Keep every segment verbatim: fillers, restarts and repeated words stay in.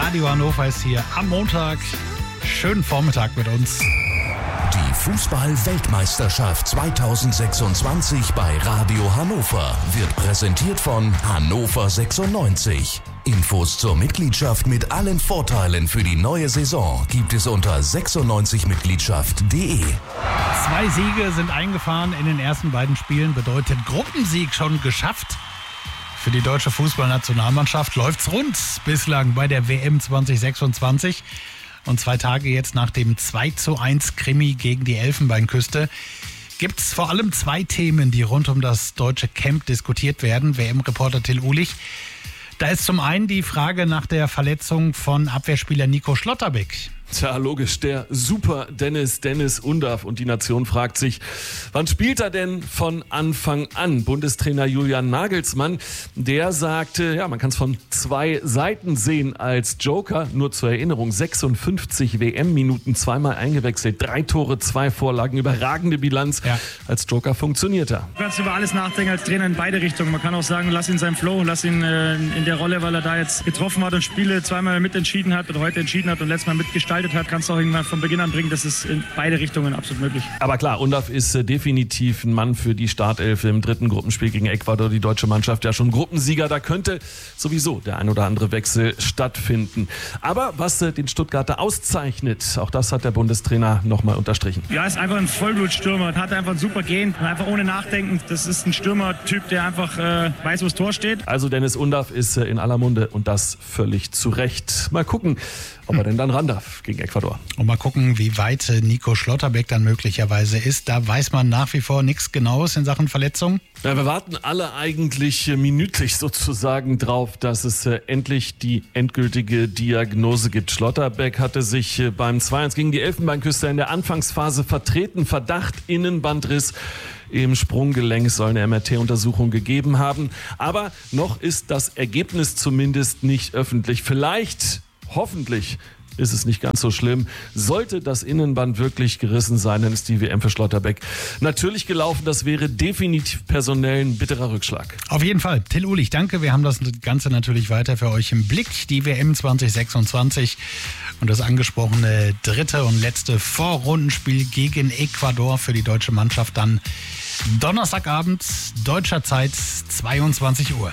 Radio Hannover ist hier am Montag. Schönen Vormittag mit uns. Die Fußball-Weltmeisterschaft zweitausendsechsundzwanzig bei Radio Hannover wird präsentiert von Hannover sechsundneunzig. Infos zur Mitgliedschaft mit allen Vorteilen für die neue Saison gibt es unter sechsundneunzig mitgliedschaft punkt de. Zwei Siege sind eingefahren in den ersten beiden Spielen, bedeutet Gruppensieg schon geschafft. Für die deutsche Fußballnationalmannschaft läuft's rund bislang bei der W M zwanzig sechsundzwanzig. Und zwei Tage jetzt nach dem zwei zu eins Krimi gegen die Elfenbeinküste gibt es vor allem zwei Themen, die rund um das deutsche Camp diskutiert werden. W M-Reporter Till Uhlich. Da ist zum einen die Frage nach der Verletzung von Abwehrspieler Nico Schlotterbeck. Tja, logisch, der Super Dennis Dennis Undaff. Und die Nation fragt sich, wann spielt er denn von Anfang an? Bundestrainer Julian Nagelsmann, der sagte, ja, man kann es von zwei Seiten sehen als Joker. Nur zur Erinnerung, sechsundfünfzig W M-Minuten, zweimal eingewechselt, drei Tore, zwei Vorlagen, überragende Bilanz. Ja. Als Joker funktioniert er. Du kannst über alles nachdenken als Trainer in beide Richtungen. Man kann auch sagen, lass ihn seinen Flow, lass ihn äh, in der Rolle, weil er da jetzt getroffen hat und Spiele zweimal mitentschieden hat oder heute entschieden hat und letztes Mal mitgestaltet hat, kannst du auch irgendwann von Beginn an bringen. Das ist in beide Richtungen absolut möglich. Aber klar, Undaff ist äh, definitiv ein Mann für die Startelf im dritten Gruppenspiel gegen Ecuador. Die deutsche Mannschaft ja schon Gruppensieger. Da könnte sowieso der ein oder andere Wechsel stattfinden. Aber was äh, den Stuttgarter auszeichnet, auch das hat der Bundestrainer nochmal unterstrichen. Ja, ist einfach ein Vollblutstürmer. Hat einfach ein super Gehen. Einfach ohne Nachdenken. Das ist ein Stürmertyp, der einfach äh, weiß, wo das Tor steht. Also Dennis Undaff ist äh, in aller Munde und das völlig zu Recht. Mal gucken, ob er denn dann ran darf gegen Ecuador. Und mal gucken, wie weit Nico Schlotterbeck dann möglicherweise ist. Da weiß man nach wie vor nichts Genaues in Sachen Verletzung. Ja, wir warten alle eigentlich minütlich sozusagen drauf, dass es äh, endlich die endgültige Diagnose gibt. Schlotterbeck hatte sich äh, beim zwei eins gegen die Elfenbeinküste in der Anfangsphase vertreten. Verdacht Innenbandriss im Sprunggelenk, soll eine M R T-Untersuchung gegeben haben. Aber noch ist das Ergebnis zumindest nicht öffentlich. Vielleicht, hoffentlich, ist es nicht ganz so schlimm. Sollte das Innenband wirklich gerissen sein, dann ist die W M für Schlotterbeck natürlich gelaufen. Das wäre definitiv personell ein bitterer Rückschlag. Auf jeden Fall. Till Uhlich, danke. Wir haben das Ganze natürlich weiter für euch im Blick. Die W M zwanzig sechsundzwanzig und das angesprochene dritte und letzte Vorrundenspiel gegen Ecuador für die deutsche Mannschaft dann Donnerstagabend, deutscher Zeit, zweiundzwanzig Uhr.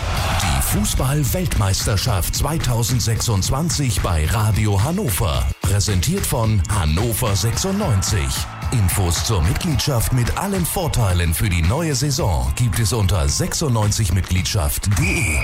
Die Fußball-Weltmeisterschaft zweitausendsechsundzwanzig bei Radio Hannover. Präsentiert von Hannover sechsundneunzig. Infos zur Mitgliedschaft mit allen Vorteilen für die neue Saison gibt es unter sechsundneunzig mitgliedschaft punkt de.